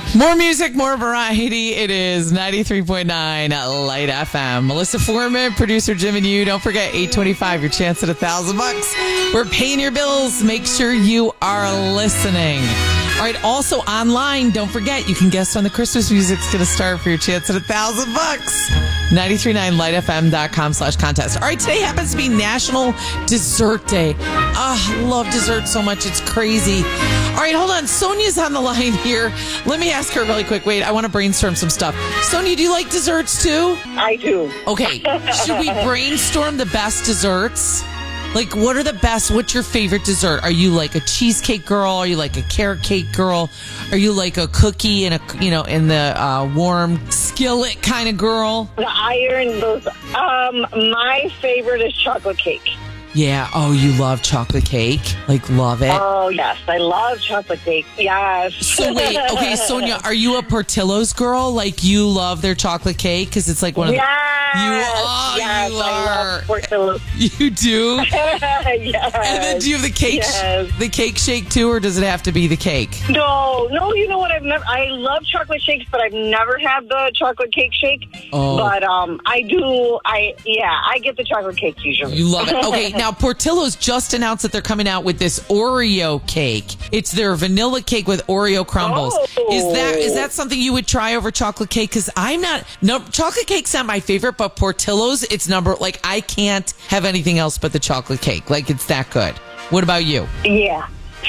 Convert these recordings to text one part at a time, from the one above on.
More music, more variety. It is 93.9 Light FM. Melissa Foreman, producer Jim and you. Don't forget, 825, your chance at $1,000. We're paying your bills. Make sure you are listening. All right, also online, don't forget, you can guess when the Christmas music's going to start for your chance at $1,000. 939lightfm.com/contest. All right, today happens to be National Dessert Day. I love dessert so much, it's crazy. All right, hold on. Sonia's on the line here. Let me ask her really quick. Wait, I want to brainstorm some stuff. Sonia, do you like desserts too? I do. Okay, should we brainstorm the best desserts? Like, what are the best? What's your favorite dessert? Are you like a cheesecake girl? Are you like a carrot cake girl? Are you like a cookie in the warm skillet kind of girl? The iron, those. My favorite is chocolate cake. Yeah. Oh, you love chocolate cake? Like, love it? Oh, yes. I love chocolate cake. Yes. So, wait. Okay, Sonia, are you a Portillo's girl? Like, you love their chocolate cake? Because it's like one of the... Yes, you I love Portillo's. You do? Yes. And then do you have the cake, the cake shake too, or does it have to be the cake? No, you know what? I love chocolate shakes, but I've never had the chocolate cake shake. Oh. But I do. I get the chocolate cake usually. You love it. Okay, now Portillo's just announced that they're coming out with this Oreo cake. It's their vanilla cake with Oreo crumbles. Oh. Is that something you would try over chocolate cake? Because chocolate cake's not my favorite, but Portillo's, it's I can't have anything else but the chocolate cake. Like, it's that good. What about you? Yeah,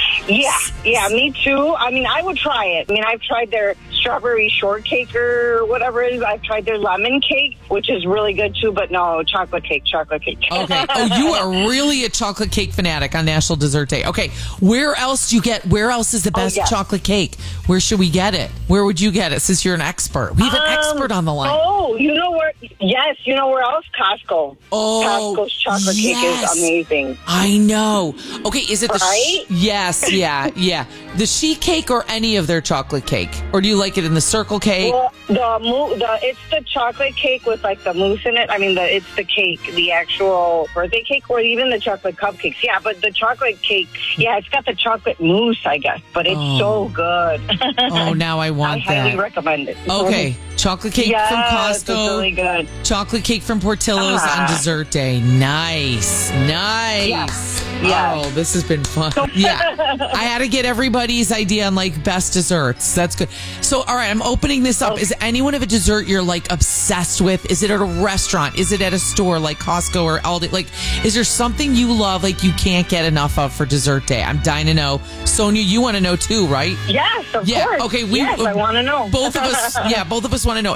me too. I mean, I would try it. I mean, I've tried their strawberry shortcake or whatever it is. I've tried their lemon cake, which is really good too, but no, chocolate cake. Okay. Oh, you are really a chocolate cake fanatic on National Dessert Day. Okay. Where else is the best chocolate cake? Where should we get it? Where would you get it since you're an expert? We have an expert on the line. Oh, you know where? Yes, you know where else? Costco. Oh, Costco's chocolate cake is amazing. I know. Okay, is it right? Yes, yeah. The sheet cake or any of their chocolate cake? Or do you like it in the circle cake? Well, it's the chocolate cake with like the mousse in it. I mean, it's the cake, the actual birthday cake, or even the chocolate cupcakes. Yeah, but the chocolate cake, it's got the chocolate mousse, I guess. But it's so good. Oh, now I want that. I highly recommend it. Okay, chocolate cake from Costco. It's really good. Chocolate cake from Portillo's on Dessert Day. Nice. Yes. Oh, this has been fun. Yeah. I had to get everybody's idea on like best desserts. That's good. So, all right, I'm opening this up. Is anyone of a dessert you're like obsessed with? Is it at a restaurant? Is it at a store like Costco or Aldi? Like, is there something you love like you can't get enough of for Dessert Day? I'm dying to know. Sonia, you want to know too, right? Yes, of course. Okay. I want to know. Both of us want to know.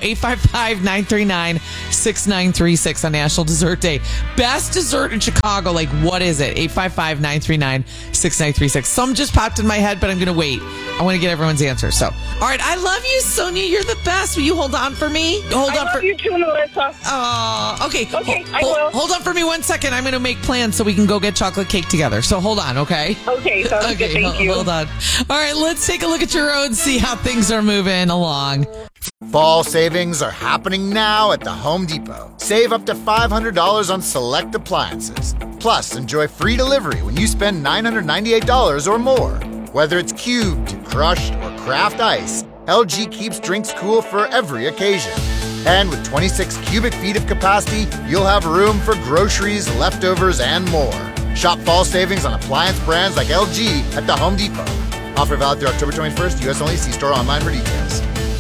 855-939-6936 on National Dessert Day. Best dessert in Chicago, like what is it? 855-939-6936. Some just popped in my head, but I'm going to wait. I want to get everyone's answer. So, all right, I love you, Sonia. You're the best. Will you hold on for me? I love you too, Melissa. Okay. Okay, I will. Hold on for me 1 second. I'm going to make plans so we can go get chocolate cake together. So hold on, okay? Okay, sounds good. Thank you. Hold on. All right, let's take a look at your road, see how things are moving along. Fall savings are happening now at the Home Depot. Save up to $500 on select appliances. Plus, enjoy free delivery when you spend $998 or more. Whether it's cubed, crushed, or craft ice, LG keeps drinks cool for every occasion. And with 26 cubic feet of capacity, you'll have room for groceries, leftovers, and more. Shop fall savings on appliance brands like LG at the Home Depot. Offer valid through October 21st, U.S. only. See store online for details.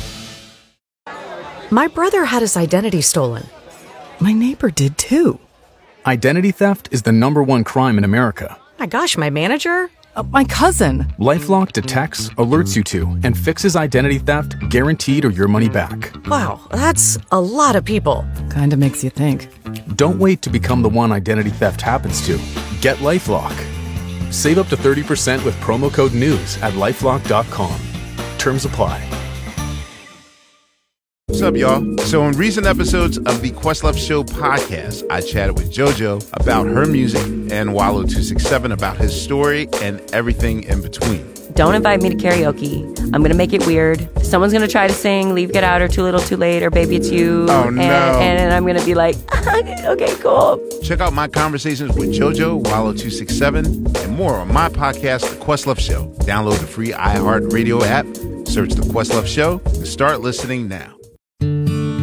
My brother had his identity stolen. My neighbor did too. Identity theft is the #1 crime in America. My gosh, my manager? My cousin. LifeLock detects, alerts you to, and fixes identity theft guaranteed or your money back. Wow, that's a lot of people. Kinda makes you think. Don't wait to become the one identity theft happens to. Get LifeLock. Save up to 30% with promo code NEWS at LifeLock.com. Terms apply. What's up, y'all? So in recent episodes of the Questlove Show podcast, I chatted with JoJo about her music and Wallow267 about his story and everything in between. Don't invite me to karaoke. I'm going to make it weird. Someone's going to try to sing Leave, Get Out, or Too Little, Too Late, or Baby, It's You. Oh, no. And I'm going to be like, okay, cool. Check out my conversations with JoJo, Wallow267, and more on my podcast, The Questlove Show. Download the free iHeartRadio app, Search The Questlove Show and start listening now.